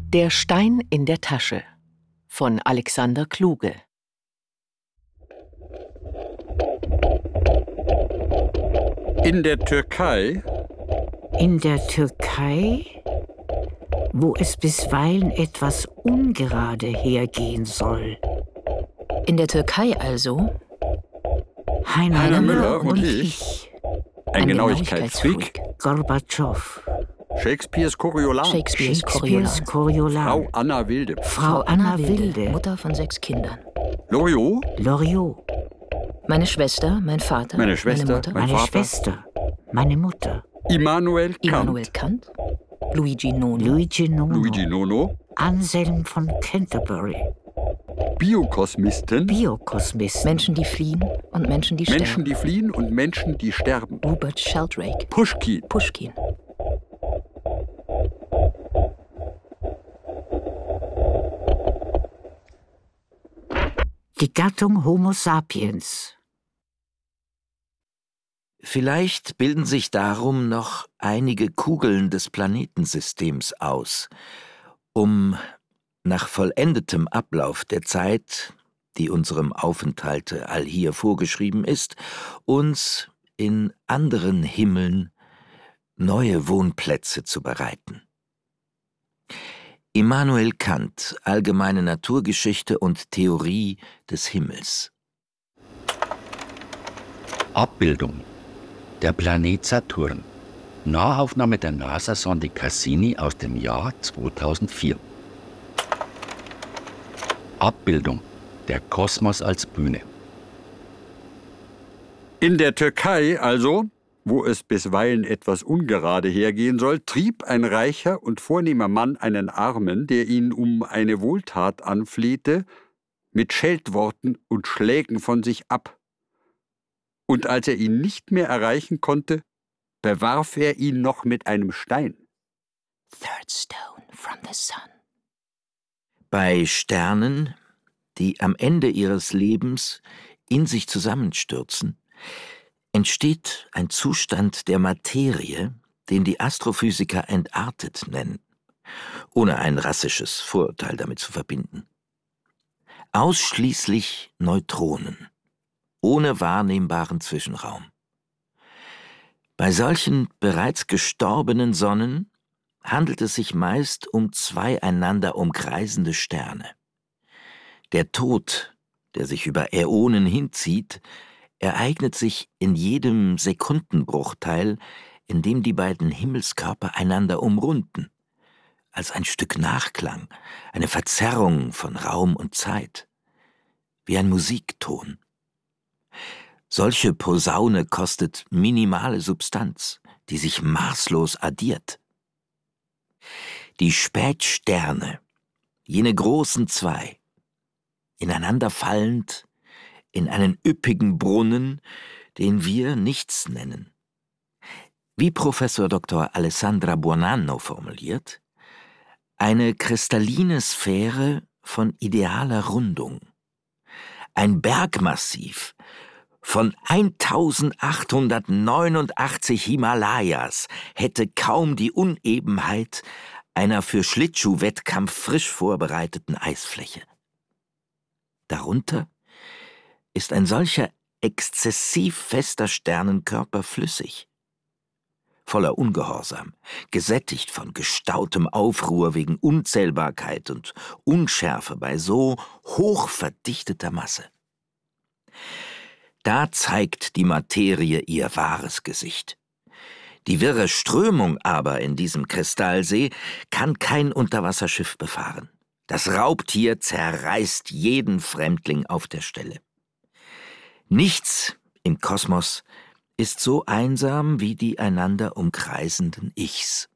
Der Stein in der Tasche von Alexander Kluge. In der Türkei? In der Türkei, wo es bisweilen etwas ungerade hergehen soll. In der Türkei also? Heiner Müller und ich. Ein Genauigkeitsfreak. Gorbatschow. Shakespeares Coriolan. Shakespeares Coriolan. Frau Anna Wilde. Frau Anna Wilde. Mutter von 6 Kindern. Loriot. Meine Schwester, mein Vater. Meine Schwester, Mutter. mein Meine Vater. Schwester. Meine Mutter. Immanuel Kant. Luigi Nono. Luigi Nono. Anselm von Canterbury. Biokosmisten. Menschen, die fliehen und Menschen, die sterben. Menschen, die fliehen und Menschen, die sterben. Rupert Sheldrake. Puschkin. Die Gattung Homo sapiens. Vielleicht bilden sich darum noch einige Kugeln des Planetensystems aus, um nach vollendetem Ablauf der Zeit, die unserem Aufenthalte allhier vorgeschrieben ist, uns in anderen Himmeln neue Wohnplätze zu bereiten. Immanuel Kant, Allgemeine Naturgeschichte und Theorie des Himmels. Abbildung: Der Planet Saturn. Nahaufnahme der NASA-Sonde Cassini aus dem Jahr 2004. Abbildung: Der Kosmos als Bühne. In der Türkei also, wo es bisweilen etwas ungerade hergehen soll, trieb ein reicher und vornehmer Mann einen Armen, der ihn um eine Wohltat anflehte, mit Scheltworten und Schlägen von sich ab. Und als er ihn nicht mehr erreichen konnte, bewarf er ihn noch mit einem Stein. Third stone from the sun. Bei Sternen, die am Ende ihres Lebens in sich zusammenstürzen, entsteht ein Zustand der Materie, den die Astrophysiker entartet nennen, ohne ein rassisches Vorurteil damit zu verbinden. Ausschließlich Neutronen, ohne wahrnehmbaren Zwischenraum. Bei solchen bereits gestorbenen Sonnen handelt es sich meist um 2 einander umkreisende Sterne. Der Tod, der sich über Äonen hinzieht, ereignet sich in jedem Sekundenbruchteil, in dem die beiden Himmelskörper einander umrunden, als ein Stück Nachklang, eine Verzerrung von Raum und Zeit, wie ein Musikton. Solche Posaune kostet minimale Substanz, die sich maßlos addiert. Die Spätsterne, jene großen 2, ineinander fallend in einen üppigen Brunnen, den wir nichts nennen. Wie Professor Dr. Alessandra Buonanno formuliert, eine kristalline Sphäre von idealer Rundung. Ein Bergmassiv von 1889 Himalayas hätte kaum die Unebenheit einer für Schlittschuhwettkampf frisch vorbereiteten Eisfläche. Darunter ist ein solcher exzessiv fester Sternenkörper flüssig, voller Ungehorsam, gesättigt von gestautem Aufruhr wegen Unzählbarkeit und Unschärfe bei so hoch verdichteter Masse. Da zeigt die Materie ihr wahres Gesicht. Die wirre Strömung aber in diesem Kristallsee kann kein Unterwasserschiff befahren. Das Raubtier zerreißt jeden Fremdling auf der Stelle. Nichts im Kosmos ist so einsam wie die einander umkreisenden Ichs.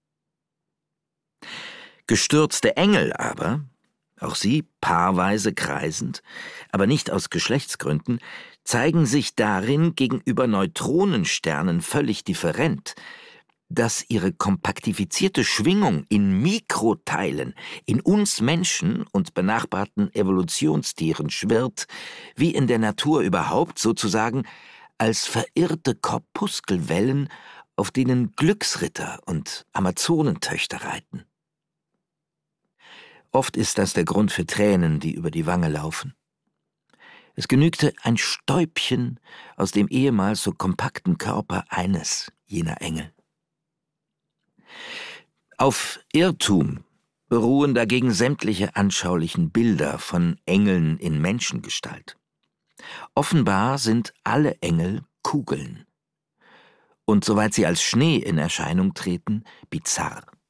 Gestürzte Engel aber, auch sie paarweise kreisend, aber nicht aus Geschlechtsgründen, zeigen sich darin gegenüber Neutronensternen völlig different, dass ihre kompaktifizierte Schwingung in Mikroteilen in uns Menschen und benachbarten Evolutionstieren schwirrt, wie in der Natur überhaupt, sozusagen als verirrte Korpuskelwellen, auf denen Glücksritter und Amazonentöchter reiten. Oft ist das der Grund für Tränen, die über die Wange laufen. Es genügte ein Stäubchen aus dem ehemals so kompakten Körper eines jener Engel. Auf Irrtum beruhen dagegen sämtliche anschaulichen Bilder von Engeln in Menschengestalt. Offenbar sind alle Engel Kugeln und, soweit sie als Schnee in Erscheinung treten, bizarr.